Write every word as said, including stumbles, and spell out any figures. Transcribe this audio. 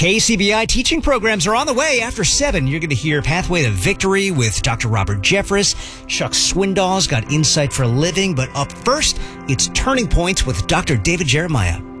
K C B I teaching programs are on the way. After seven, you're going to hear Pathway to Victory with Doctor Robert Jeffress. Chuck Swindall's got Insight for Living. But up first, it's Turning Points with Doctor David Jeremiah.